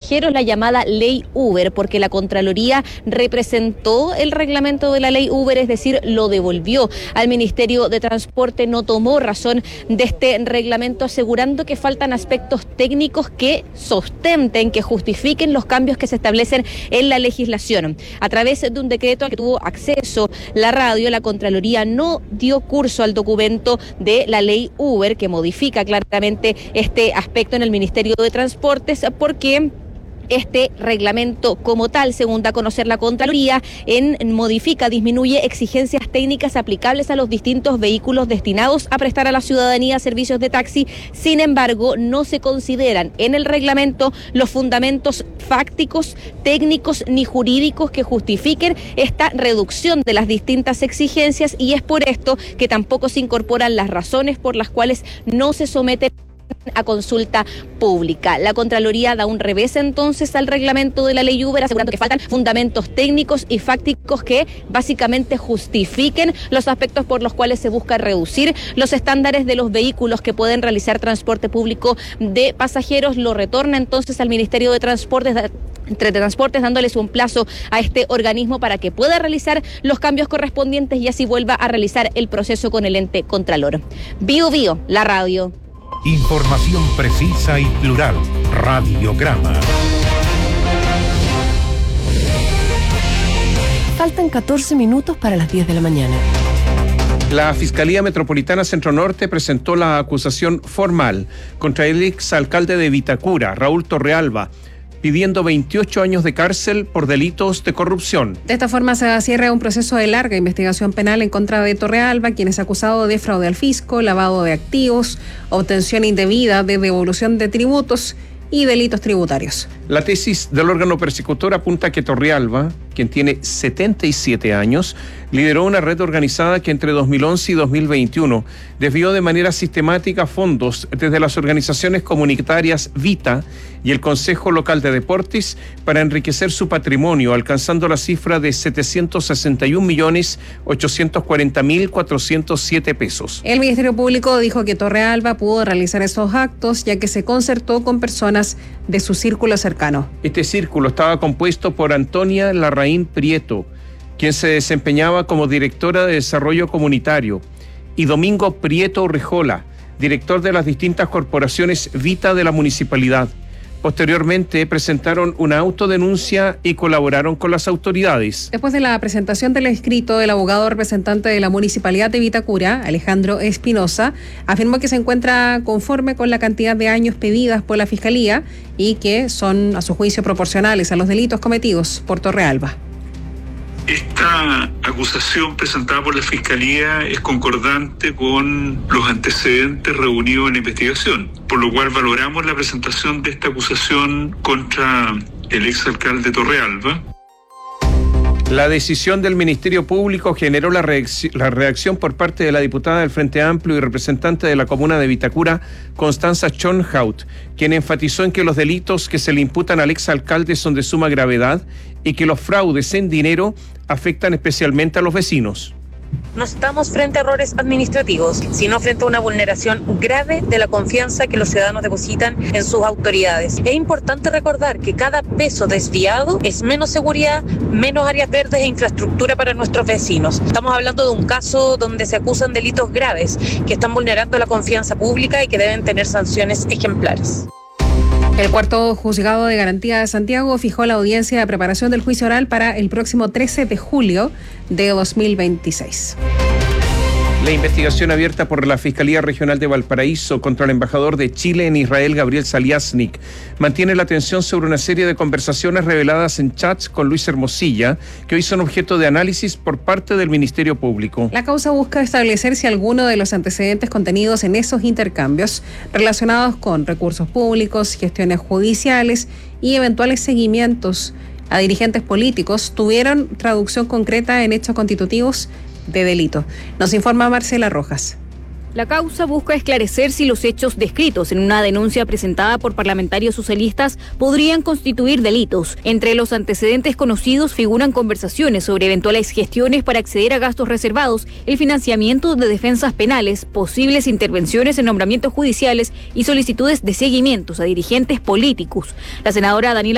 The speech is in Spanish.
pasajeros, la llamada ley Uber, porque la Contraloría representó el reglamento de la ley Uber, es decir, lo devolvió al Ministerio de Transporte, no tomó razón de este reglamento, asegurando que faltan aspectos técnicos que sustenten, que justifiquen los cambios que se establecen en la legislación. A través de un decreto al que tuvo acceso la radio, la Contraloría no dio curso al documento de la ley Uber, que modifica claramente este aspecto en el Ministerio de Transportes, porque este reglamento como tal, según da a conocer la Contraloría, disminuye exigencias técnicas aplicables a los distintos vehículos destinados a prestar a la ciudadanía servicios de taxi. Sin embargo, no se consideran en el reglamento los fundamentos fácticos, técnicos ni jurídicos que justifiquen esta reducción de las distintas exigencias, y es por esto que tampoco se incorporan las razones por las cuales no se someten a consulta pública. La Contraloría da un revés entonces al reglamento de la ley Uber, asegurando que faltan fundamentos técnicos y fácticos que básicamente justifiquen los aspectos por los cuales se busca reducir los estándares de los vehículos que pueden realizar transporte público de pasajeros. Lo retorna entonces al Ministerio de Transportes, dándoles un plazo a este organismo para que pueda realizar los cambios correspondientes y así vuelva a realizar el proceso con el ente Contralor. Bio Bio, la radio. Información precisa y plural. Radiograma. Faltan 14 minutos para las 10 de la mañana. La Fiscalía Metropolitana Centro Norte presentó la acusación formal contra el exalcalde de Vitacura, Raúl Torrealba, pidiendo 28 años de cárcel por delitos de corrupción. De esta forma se cierra un proceso de larga investigación penal en contra de Torrealba, quien es acusado de fraude al fisco, lavado de activos, obtención indebida de devolución de tributos y delitos tributarios. La tesis del órgano persecutor apunta que Torrealba, quien tiene 77 años, lideró una red organizada que entre 2011 y 2021 desvió de manera sistemática fondos desde las organizaciones comunitarias Vita y el Consejo Local de Deportes para enriquecer su patrimonio, alcanzando la cifra de 761.840.407 pesos. El Ministerio Público dijo que Torrealba pudo realizar esos actos ya que se concertó con personas de su círculo cercano. Este círculo estaba compuesto por Antonia Larraín Prieto, quien se desempeñaba como directora de Desarrollo Comunitario, y Domingo Prieto Rejola, director de las distintas corporaciones Vita de la municipalidad. Posteriormente presentaron una autodenuncia y colaboraron con las autoridades. Después de la presentación del escrito, el abogado representante de la Municipalidad de Vitacura, Alejandro Espinosa, afirmó que se encuentra conforme con la cantidad de años pedidas por la Fiscalía y que son, a su juicio, proporcionales a los delitos cometidos por Torrealba. Esta acusación presentada por la Fiscalía es concordante con los antecedentes reunidos en la investigación, por lo cual valoramos la presentación de esta acusación contra el exalcalde Torrealba. La decisión del Ministerio Público generó la reacción por parte de la diputada del Frente Amplio y representante de la comuna de Vitacura, Constanza Schönhaut, quien enfatizó en que los delitos que se le imputan al exalcalde son de suma gravedad y que los fraudes en dinero afectan especialmente a los vecinos. No estamos frente a errores administrativos, sino frente a una vulneración grave de la confianza que los ciudadanos depositan en sus autoridades. Es importante recordar que cada peso desviado es menos seguridad, menos áreas verdes e infraestructura para nuestros vecinos. Estamos hablando de un caso donde se acusan delitos graves que están vulnerando la confianza pública y que deben tener sanciones ejemplares. El cuarto juzgado de garantía de Santiago fijó la audiencia de preparación del juicio oral para el próximo 13 de julio de 2026. La investigación abierta por la Fiscalía Regional de Valparaíso contra el embajador de Chile en Israel, Gabriel Saliasnik, mantiene la atención sobre una serie de conversaciones reveladas en chats con Luis Hermosilla, que hoy son objeto de análisis por parte del Ministerio Público. La causa busca establecer si alguno de los antecedentes contenidos en esos intercambios, relacionados con recursos públicos, gestiones judiciales y eventuales seguimientos a dirigentes políticos, tuvieron traducción concreta en hechos constitutivos de delito. Nos informa Marcela Rojas. La causa busca esclarecer si los hechos descritos en una denuncia presentada por parlamentarios socialistas podrían constituir delitos. Entre los antecedentes conocidos figuran conversaciones sobre eventuales gestiones para acceder a gastos reservados, el financiamiento de defensas penales, posibles intervenciones en nombramientos judiciales y solicitudes de seguimientos a dirigentes políticos. La senadora Daniela